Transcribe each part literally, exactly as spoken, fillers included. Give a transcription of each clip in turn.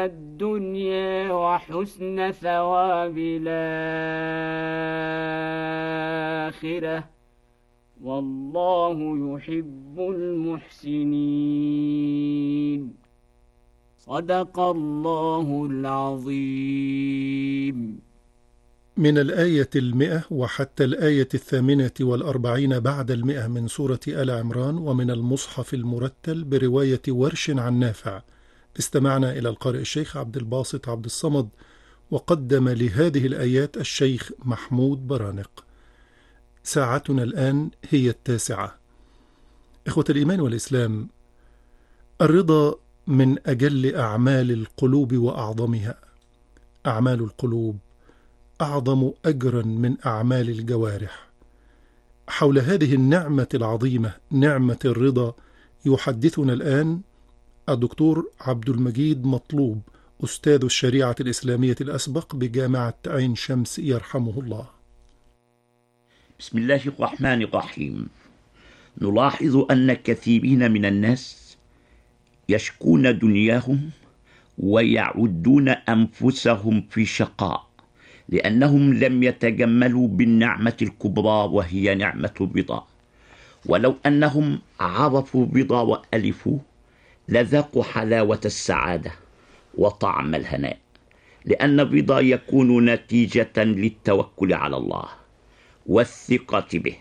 الدنيا وحسن ثواب الآخرة، والله يحب المحسنين. صدق الله العظيم. من الآية المئة وحتى الآية الثامنة والأربعين بعد المئة من سورة آل عمران، ومن المصحف المرتل برواية ورش عن نافع. استمعنا إلى القارئ الشيخ عبد الباسط عبد الصمد، وقدم لهذه الآيات الشيخ محمود برانق. ساعتنا الآن هي التاسعة. إخوة الإيمان والإسلام، الرضا من أجل أعمال القلوب وأعظمها. أعمال القلوب أعظم أجرا من أعمال الجوارح. حول هذه النعمة العظيمة، نعمة الرضا، يحدثنا الآن الدكتور عبد المجيد مطلوب، أستاذ الشريعة الإسلامية الأسبق بجامعة عين شمس، يرحمه الله. بسم الله الرحمن الرحيم. نلاحظ أن كثيرين من الناس يشكون دنياهم ويعدون أنفسهم في شقاء، لأنهم لم يتجملوا بالنعمة الكبرى وهي نعمة الرضا. ولو أنهم عرفوا الرضا وألفوا لذاقوا حلاوة السعادة وطعم الهناء، لأن الرضا يكون نتيجة للتوكل على الله والثقة به.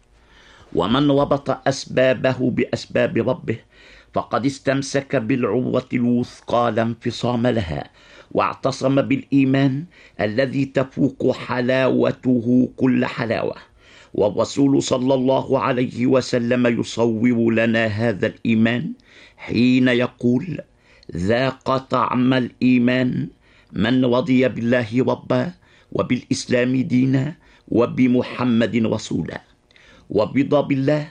ومن ربط أسبابه بأسباب ربه فقد استمسك بالعروة الوثقى لا انفصام لها، واعتصم بالإيمان الذي تفوق حلاوته كل حلاوة. والرسول صلى الله عليه وسلم يصور لنا هذا الإيمان حين يقول: ذاق طعم الإيمان من رضي بالله ربا وبالإسلام دينا وبمحمد رسولا. والرضا بالله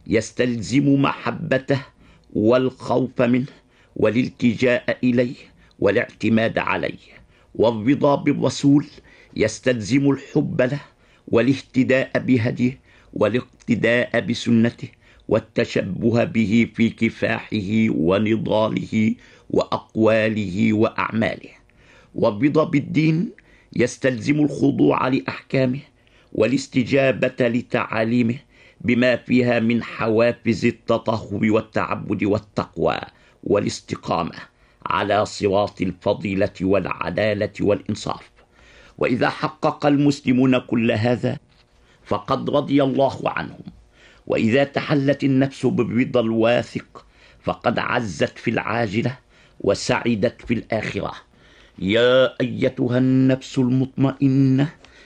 يستلزم محبته والخوف منه والالتجاء إليه والاعتماد عليه. والرضا بالرسول يستلزم الحب له والاهتداء بهديه والاقتداء بسنته والتشبه به في كفاحه ونضاله وأقواله وأعماله. والرضا بالدين يستلزم الخضوع لأحكامه والاستجابة لتعاليمه بما فيها من حوافز التطهر والتعبد والتقوى والاستقامة على صراط الفضيلة والعدالة والإنصاف. وإذا حقق المسلمون كل هذا فقد رضي الله عنهم. وإذا تحلت النفس بالرضا الواثق فقد عزت في العاجلة وسعدت في الآخرة. يا أيتها النفس المطمئنة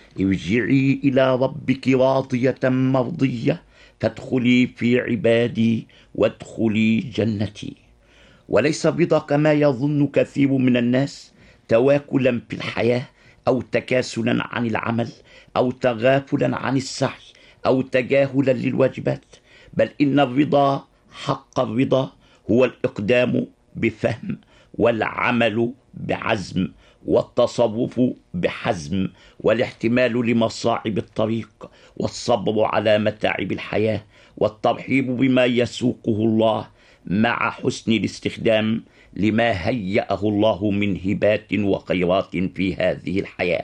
ارجعي إلى ربك راضية مرضية فادخلي في عبادي وادخلي جنتي. وليس الرضا كما يظن كثير من الناس تواكلا في الحياة أو تكاسلا عن العمل أو تغافلا عن السعي أو تجاهلا للواجبات، بل إن الرضا حق الرضا هو الإقدام بفهم والعمل بعزم والتصرف بحزم والاحتمال لمصاعب الطريق والصبر على متاعب الحياة والترحيب بما يسوقه الله مع حسن الاستخدام لما هيأه الله من هبات وخيرات في هذه الحياة.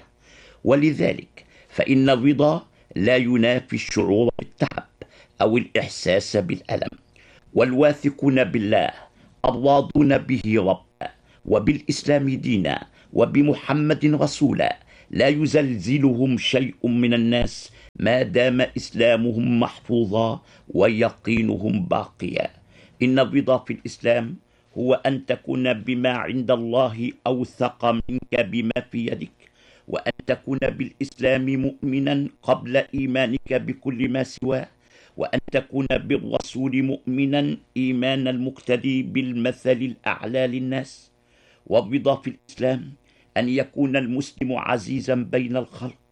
ولذلك فإن الرضا لا ينافي الشعور بالتعب أو الإحساس بالألم. والواثقون بالله الراضون به ربا وبالإسلام دينا وبمحمد رسولا لا يزلزلهم شيء من الناس ما دام إسلامهم محفوظا ويقينهم باقيا. إن الرضا في الإسلام هو أن تكون بما عند الله أوثق منك بما في يدك، وأن تكون بالإسلام مؤمنا قبل إيمانك بكل ما سواه، وأن تكون بالرسول مؤمنا إيمان المقتدي بالمثل الأعلى للناس. والرضا في الإسلام أن يكون المسلم عزيزا بين الخلق،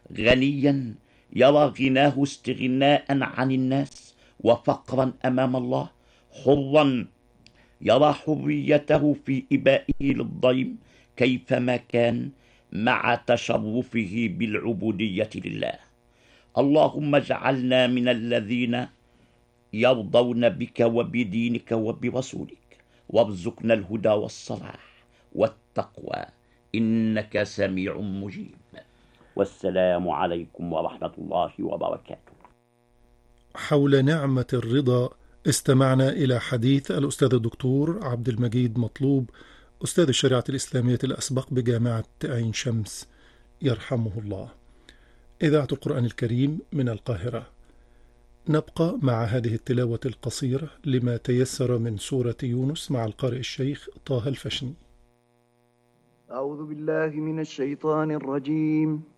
غنيا يرى غناه استغناء عن الناس وفقرا أمام الله، حرا يرى حريته في إبائه للضيم كيفما كان مع تشرفه بالعبودية لله. اللهم اجعلنا من الذين يرضون بك وبدينك وبرسولك، وارزقنا الهدى والصلاح والتقوى إنك سميع مجيب. والسلام عليكم ورحمة الله وبركاته. حول نعمة الرضا استمعنا إلى حديث الأستاذ الدكتور عبد المجيد مطلوب، أستاذ الشريعة الإسلامية الأسبق بجامعة عين شمس يرحمه الله. إذاعة القرآن الكريم من القاهرة. نبقى مع هذه التلاوة القصيرة لما تيسر من سورة يونس مع القارئ الشيخ طه الفشني. أعوذ بالله من الشيطان الرجيم.